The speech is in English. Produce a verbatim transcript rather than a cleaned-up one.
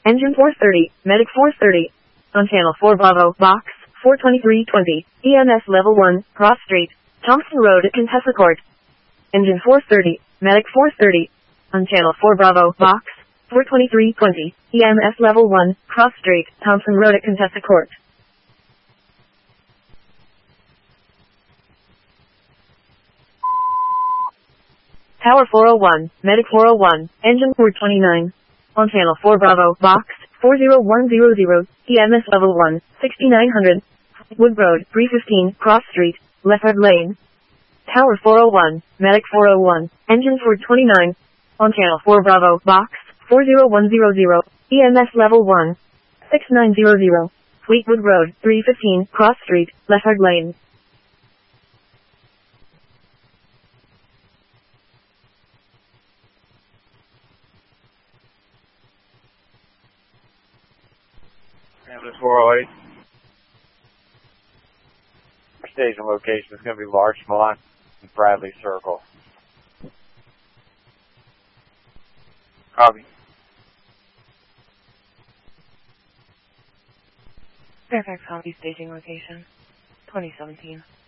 Engine four thirty, Medic four thirty. On channel four Bravo, box four twenty-three twenty, E M S level one, Cross Street, Thompson Road at Contessa Court. Engine four thirty, Medic four thirty. On channel four Bravo, box four twenty-three twenty, E M S level one, Cross Street, Thompson Road at Contessa Court. Tower four oh one, Medic four oh one, Engine four twenty-nine. On channel four Bravo, box four oh one hundred, E M S level one, sixty-nine hundred, Wood Road, three fifteen, Cross Street, Lefford Lane. Tower four oh one, Medic four oh one, Engine four twenty-nine. On channel four Bravo, box four oh one hundred, E M S level one, sixty-nine hundred, Fleetwood Road, three fifteen, Cross Street, Lefford Lane. Ambulance four oh eight. Station location is going to be Larchmont and Bradley Circle. Copy. Fairfax County staging location, twenty seventeen.